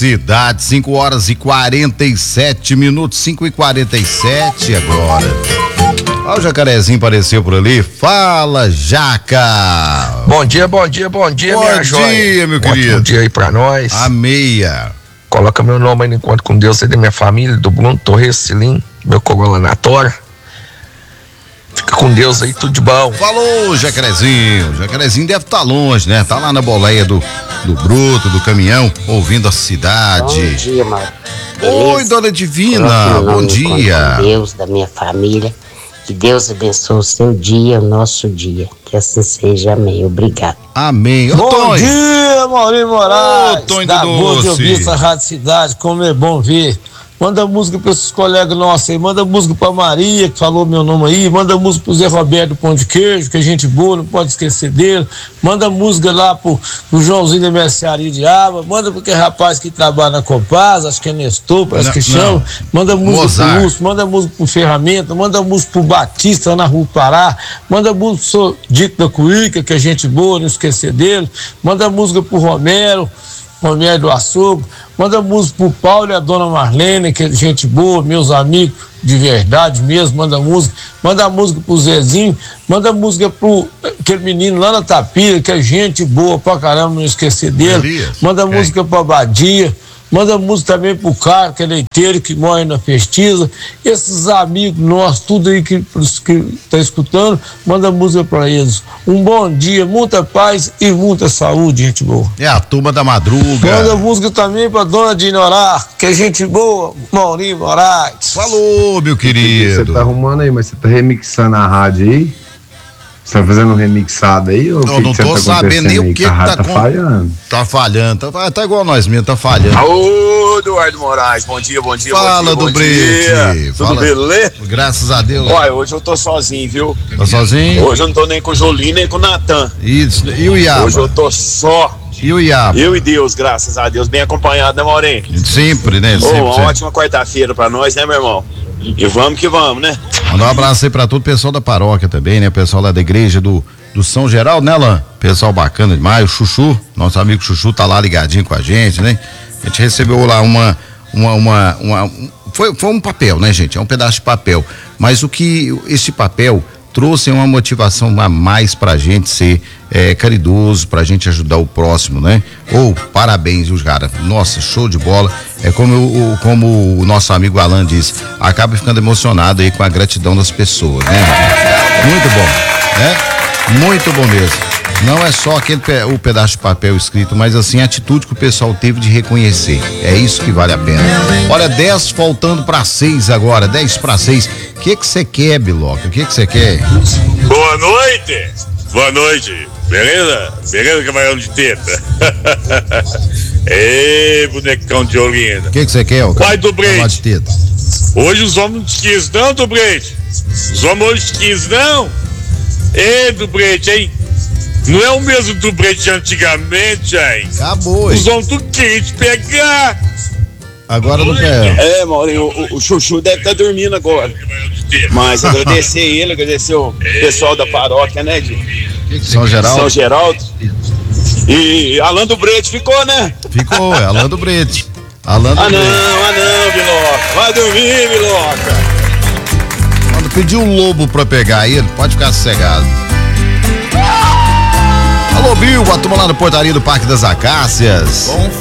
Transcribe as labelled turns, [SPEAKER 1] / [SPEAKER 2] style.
[SPEAKER 1] cidade, 5h47, 5h47 agora. Ó, o Jacarezinho apareceu por ali. Fala, Jaca!
[SPEAKER 2] Bom dia, minha joia.
[SPEAKER 1] Bom dia, meu querido.
[SPEAKER 2] Bom dia aí pra nós.
[SPEAKER 1] A meia.
[SPEAKER 2] Coloca meu nome aí no encontro com Deus aí da minha família, do Bruno Torres Cilim, meu coroa na Tora. Fica com Deus aí, tudo de bom.
[SPEAKER 1] Falou, Jacarezinho. O Jacarezinho deve estar longe, né? Tá lá na boleia do Bruto, do caminhão, ouvindo a cidade.
[SPEAKER 3] Bom dia, Mauro.
[SPEAKER 1] Oi, dona Divina, bom dia.
[SPEAKER 3] Deus, da minha família. Que Deus abençoe o seu dia, o nosso dia. Que assim seja, amém. Obrigado.
[SPEAKER 1] Amém. Ô,
[SPEAKER 4] Bom
[SPEAKER 1] Tonho.
[SPEAKER 4] dia, Maurinho Moraes.
[SPEAKER 1] Ô, Tonho
[SPEAKER 4] da
[SPEAKER 1] do
[SPEAKER 4] boa de
[SPEAKER 1] Doce.
[SPEAKER 4] ouvir essa Rádio Cidade, como é bom ver. Manda música para esses colegas nossos aí, manda música pra Maria, que falou meu nome aí, manda música pro Zé Roberto do Pão de Queijo, que é gente boa, não pode esquecer dele. Manda música lá pro Joãozinho da Mercearia de Aba, manda pro aquele rapaz que trabalha na Copasa, acho que é Nestor, parece que chama. Manda música
[SPEAKER 1] Mozart.
[SPEAKER 4] pro Lúcio, manda música pro Ferramenta, manda música pro Batista na Rua Pará, manda música pro Dito da Cuíca, que é gente boa, não esquecer dele. Manda música pro Romero do Açougue, manda música pro Paulo e a dona Marlene, que é gente boa, meus amigos de verdade mesmo, manda música pro Zezinho, manda música pro aquele menino lá na Tapira, que é gente boa pra caramba, não esquecer dele.
[SPEAKER 1] Elias.
[SPEAKER 4] Manda música pra Badia, manda música também pro Carlos, que é leiteiro, que mora na Festiza. Esses amigos nossos, tudo aí que tá escutando, manda música pra eles. Um bom dia, muita paz e muita saúde, gente boa.
[SPEAKER 1] É a turma da madruga.
[SPEAKER 4] Manda música também pra dona Dinorá, que é gente boa, Maurinho Moraes.
[SPEAKER 1] Falou, meu querido.
[SPEAKER 5] Você tá arrumando aí, mas você tá remixando a rádio aí? Você tá fazendo um remixado aí? Ou
[SPEAKER 1] Eu não tô sabendo nem o que tá
[SPEAKER 5] falhando.
[SPEAKER 1] Tá falhando, tá igual nós mesmo, tá falhando.
[SPEAKER 6] Ô, Eduardo Moraes, bom dia.
[SPEAKER 1] Fala do Brete.
[SPEAKER 6] Tudo beleza?
[SPEAKER 1] Graças a Deus.
[SPEAKER 6] Olha, hoje eu tô sozinho, viu?
[SPEAKER 1] Tá sozinho?
[SPEAKER 6] Hoje eu não tô nem com o Jolim, nem com o Natan.
[SPEAKER 1] Isso. E o Iaba?
[SPEAKER 6] Hoje eu tô só.
[SPEAKER 1] E o Iaba?
[SPEAKER 6] Eu e Deus, graças a Deus, bem acompanhado, né, Maurinho?
[SPEAKER 1] Sempre, né?
[SPEAKER 6] Ô, uma ótima quarta-feira pra nós, né, meu irmão? E vamos que vamos, né?
[SPEAKER 1] Mandar um abraço aí pra todo o pessoal da paróquia também, né? O pessoal lá da igreja do São Geraldo, né, Alain? Pessoal bacana demais. O Chuchu, nosso amigo Chuchu tá lá ligadinho com a gente, né? A gente recebeu lá foi um papel, né, gente? É um pedaço de papel. Mas o que esse papel trouxe é uma motivação a mais pra gente ser caridoso, pra gente ajudar o próximo, né? Parabéns, os caras. Nossa, show de bola. É como o nosso amigo Alan disse, acaba ficando emocionado aí com a gratidão das pessoas, né? Muito bom, né? Muito bom mesmo. Não é só o pedaço de papel escrito, mas assim, a atitude que o pessoal teve de reconhecer. É isso que vale a pena. Olha, 10 faltando para 6 agora, 10 para 6. O que você quer, Biloca? O que você quer?
[SPEAKER 6] Boa noite! Boa noite! Beleza? Beleza, camarão de teta? Ei, bonecão de Olinda.
[SPEAKER 1] O que você quer, ó?
[SPEAKER 6] Pai do Brete.
[SPEAKER 1] De teta.
[SPEAKER 6] Hoje os homens não te quis não, do Brete. Os homens hoje te quis não. Ei, do Brete, hein? Não é o mesmo do Brete de antigamente, hein?
[SPEAKER 1] Acabou,
[SPEAKER 6] Os homens tudo queriam te pegar.
[SPEAKER 1] Agora não quer.
[SPEAKER 6] Maurinho, o Chuchu deve estar dormindo agora. Mas agradecer o pessoal da paróquia, né?
[SPEAKER 1] São Geraldo.
[SPEAKER 6] São Geraldo. E Alan do Brete ficou, né?
[SPEAKER 1] Ficou, é Alan do Brete.
[SPEAKER 6] Não, Biloca. Vai dormir, Biloca.
[SPEAKER 1] Quando pedir um lobo pra pegar ele, pode ficar sossegado. Alô, Bill, a turma lá na portaria do Parque das Acácias.